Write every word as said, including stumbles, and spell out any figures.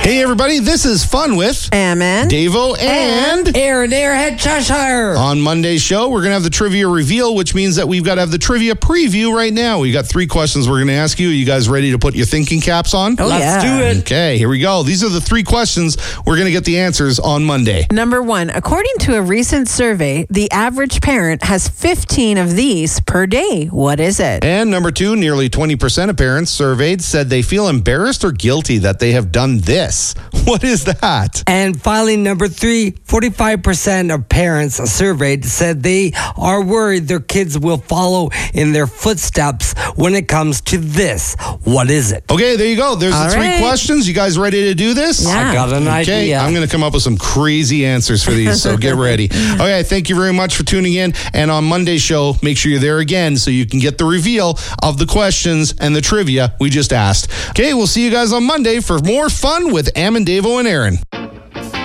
Hey everybody, this is Fun with Ammon, Davo, and Aaron Airhead Cheshire. On Monday's show, we're going to have the trivia reveal, which means that we've got to have the trivia preview right now. We got three questions we're going to ask you. Are you guys ready to put your thinking caps on? Oh, Let's yeah. do it. Okay, here we go. These are the three questions. We're going to get the answers on Monday. Number one, according to a recent survey, the average parent has fifteen of these per day. What is it? And number two, nearly twenty percent of parents surveyed said they feel embarrassed or guilty that they have done this. What is that? And finally, number three, forty-five percent of parents surveyed said they are worried their kids will follow in their footsteps when it comes to this. What is it? Okay, there you go. There's All the three right. questions. You guys ready to do this? Yeah. I got an Okay, idea. I'm going to come up with some crazy answers for these, so get ready. Okay, thank you very much for tuning in. And on Monday's show, make sure you're there again so you can get the reveal of the questions and the trivia we just asked. Okay, we'll see you guys on Monday for more fun with Ammon, Davo, and Aaron.